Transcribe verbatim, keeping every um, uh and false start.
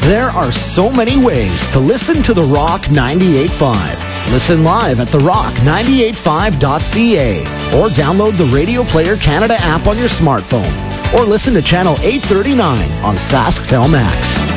There are so many ways to listen to The Rock ninety-eight point five. Listen live at the rock ninety-eight five dot c a or download the Radio Player Canada app on your smartphone or listen to Channel eight thirty-nine on SaskTel Max.